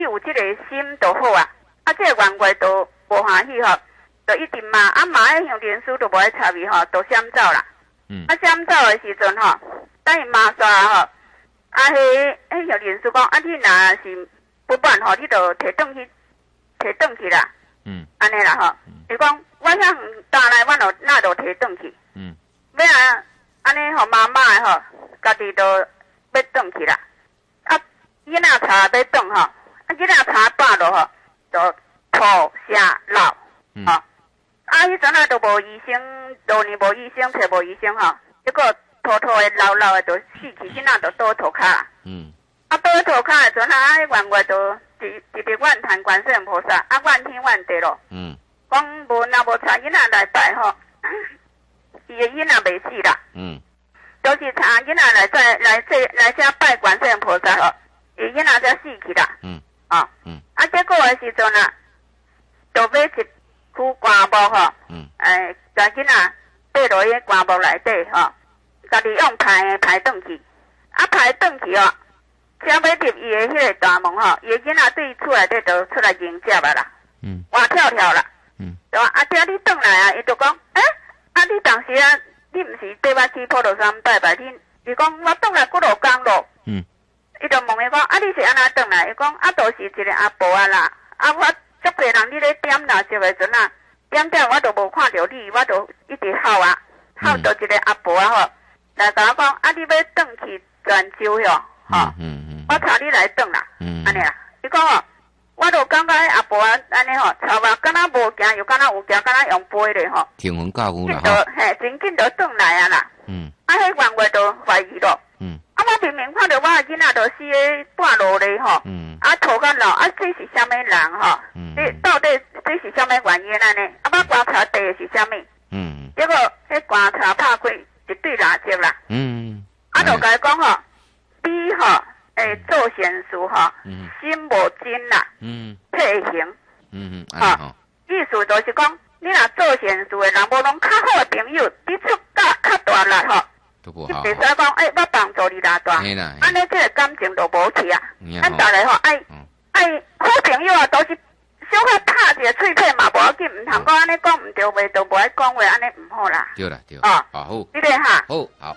有这个心就好啊。啊，这个员外都无欢喜吼，就一直骂，啊骂迄向连书都无爱插伊吼，都闪走啦。啊闪走的时阵吼，等伊骂煞吼，啊迄向连书讲，啊你若是不办吼，你就摕转去啦。安尼啦吼，伊讲我遐远打来，我就那就摕转去。要啊，安尼吼妈妈的吼，家己就要转去啦。啊，囡仔查要转吼，啊囡仔查饱了吼，就吐下老，吼。啊，迄阵啊都无医生，多年无医生，找无医生吼，结果吐的老的就死去，囡仔就倒涂骹。啊，倒涂骹的阵啊，迄员外就直直阮谈观世音菩萨，啊，怨天怨地咯。讲无若无查囡仔来拜吼，伊的囡仔袂死啦。都是查囡仔来遮拜观世音菩萨吼，伊囡仔才死去啦。啊，结果的时阵啊，就买一副棺木吼，甲囡仔缀落迄棺木内底吼，家己用排转去，啊排转去哦，才要入伊的迄个大门吼，伊的囡仔对厝内底就出来迎接啊啦，活跳跳啦，对吧？啊，爹你转来啊，伊就讲，啊你当时啊，你毋是缀我去普陀山拜拜，伊讲我转来几落工咯，伊就问伊讲，啊你是安怎转来？伊讲啊，都是一个阿婆啊啦，啊我足侪人你咧点蜡烛的阵啊，点我都无看到你，我就一直哭啊，哭到一个阿婆啊吼，来甲我讲，啊你要转去泉州哟，吼，我带你来转啦，安尼啦，伊讲吼，我就感觉迄阿婆啊，安尼吼，头发敢若无行，又敢若有行，敢若用飞咧吼， 天风教父啦吼，嘿，真紧就转来啊啦，啊，迄员外就怀疑咯。啊！我明明看到我的囡仔就死咧半路咧吼，啊头壳老，啊这是啥物人吼？这到底这是啥物原因安尼？啊我观察第是啥物？结果迄观察拍开一对蜡烛啦，啊就甲伊讲吼，你吼做善事吼，心无真啦，体行，意思就是讲，你若做善事的人，无拢较好的朋友，你出较大力吼。你袂使讲，我帮助你拉大，安尼这个感情就无去啊。咱大家吼，爱好朋友啊，都是小可拍一个喙皮嘛，无要紧，唔通讲安尼讲唔对话，就无爱讲话，安尼唔好啦。 对啦， 好，你咧哈。 好。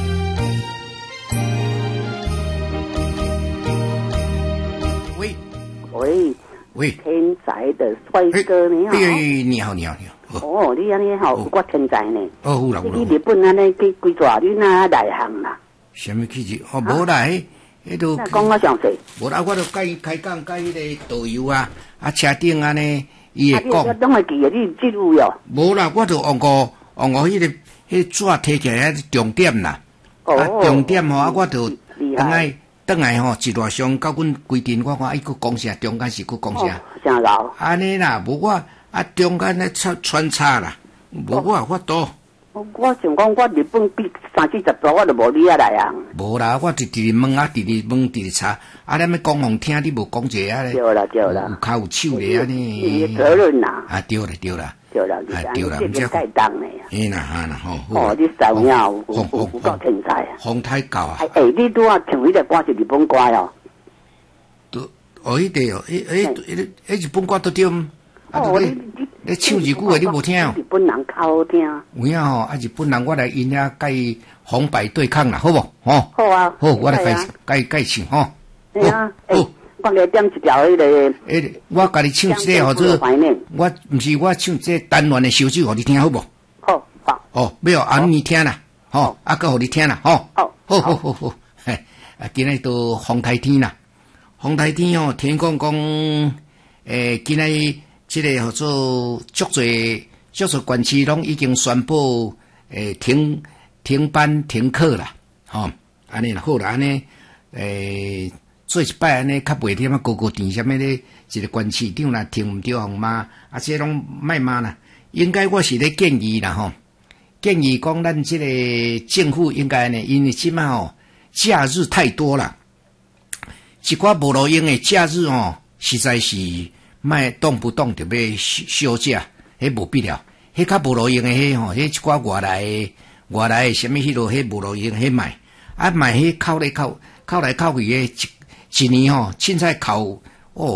喂， 天才的帅哥你好。 你好。 哦，你安尼好，我天才呢。 有啦。 你日本安尼去规抓你哪内行啦？ 什么去去？无啦，迄都。 讲我详细。 无啦，我都开讲迄个导游啊，车顶安尼伊会讲。 我拢会记得你记录哟。 无啦，我就按个迄个纸摕起来重点啦。重点吼，我就等来吼，一路上到阮规定，我看伊佫讲啥，中间是佫讲啥。 真老。 安尼啦，无我中间咧穿插啦，无我法度。 我想讲，我日本比30-40度，我就无你啊来啊。 无啦，我直问啊，直问直查，啊，咱要讲互听，你无讲者啊咧。 对啦。 有脚有手咧安尼。 你责任啦。 对啦。 对啦， 这个该当的呀。 嘿啦吼。 你三样有够天才啊。 风太高啊。 你拄啊唱迄个歌是日本歌哦。 迄个哦，迄日本歌都对。你唱日语的你无听哦？ 日本人较好听。 有影吼，日本人我来因遐甲伊红白对抗啦，好无？吼。 好啊。 好，我来甲伊唱吼。 对啊。我来点一条迄个。 我甲你唱这个或者我毋是我唱这单元的小曲，互你听好无？ 好。 要按你听啦，吼，佮互你听啦，吼。好。嘿，今日都风台天啦，风台天哦，听讲今日。这个叫做足侪县市拢已经宣布停班停课啦，吼，安尼啦好啦，安尼做一摆安尼较袂忝啊，高甜啥物咧，一个县市长啦停毋着互骂，这拢卖骂啦。应该我是咧建议啦吼，建议讲咱这个政府应该呢，因为即摆吼假日太多啦，一寡无路用的假日哦，实在是。卖动不动就要休假，迄无必要。迄较无路用的迄吼，迄一寡外来的什么迄落，迄无路用迄卖，卖迄扣来扣去的一年吼，凊彩扣